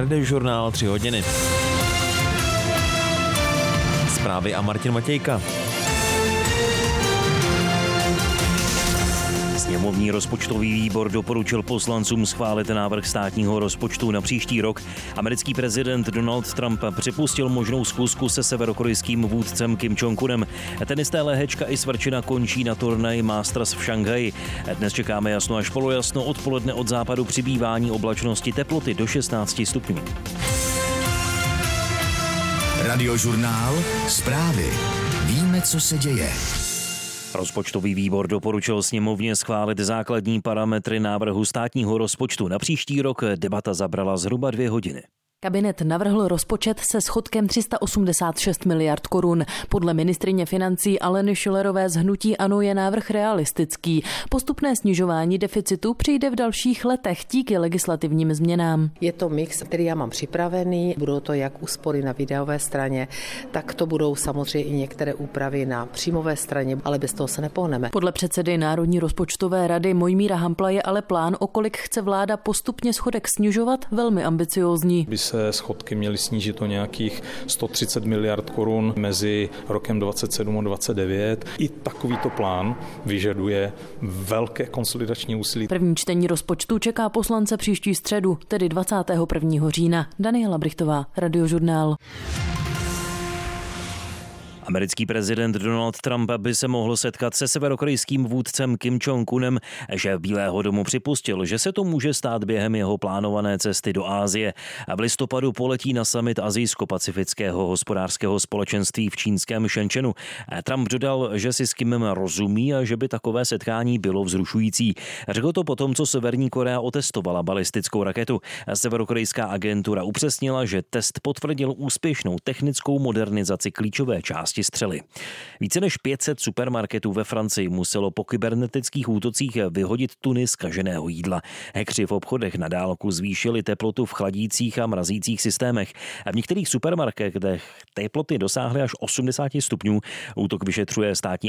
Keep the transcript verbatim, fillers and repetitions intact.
Radiožurnál tři hodiny. Zprávy a Martin Matějka. Sněmovní rozpočtový výbor doporučil poslancům schválit návrh státního rozpočtu na příští rok. Americký prezident Donald Trump připustil možnou schůzku se severokorejským vůdcem Kim Jong-unem. Tenisté Lehečka i Svrčina končí na turnaj Masters v Šanghaji. Dnes čekáme jasno až polojasno, odpoledne od západu přibývání oblačnosti, teploty do šestnáct stupňů. Radiožurnál, zprávy. Víme, co se děje. Rozpočtový výbor doporučil sněmovně schválit základní parametry návrhu státního rozpočtu na příští rok. Debata zabrala zhruba dvě hodiny. Kabinet navrhl rozpočet se schodkem tři sta osmdesát šest miliard korun. Podle ministryně financí Aleny Schillerové z hnutí ANO je návrh realistický. Postupné snižování deficitu přijde v dalších letech díky legislativním změnám. Je to mix, který já mám připravený. Budou to jak úspory na výdajové straně, tak to budou samozřejmě i některé úpravy na příjmové straně, ale bez toho se nepohneme. Podle předsedy Národní rozpočtové rady Mojmíra Hampla je ale plán, o kolik chce vláda postupně schodek snižovat, velmi ambiciózní. Se schodky měly snížit o nějakých sto třicet miliard korun mezi rokem dvacet sedm a dvacet devět. I takovýto plán vyžaduje velké konsolidační úsilí. První čtení rozpočtu čeká poslance příští středu, tedy dvacátého prvního října. Daniela Brichtová, Radiožurnál. Americký prezident Donald Trump by se mohl setkat se severokorejským vůdcem Kim Jong-unem. Šéf Bílého domu připustil, že se to může stát během jeho plánované cesty do Asie. V listopadu poletí na summit Asijsko-pacifického hospodářského společenství v čínském Shenzhenu. Trump dodal, že si s Kimem rozumí a že by takové setkání bylo vzrušující. Řekl to potom, co Severní Korea otestovala balistickou raketu. Severokorejská agentura upřesnila, že test potvrdil úspěšnou technickou modernizaci klíčové části střely. Více než pět set supermarketů ve Francii muselo po kybernetických útocích vyhodit tuny zkaženého jídla. Hackři v obchodech na dálku zvýšili teplotu v chladících a mrazících systémech. V některých supermarketech teploty dosáhly až osmdesát stupňů. Útok vyšetřuje státní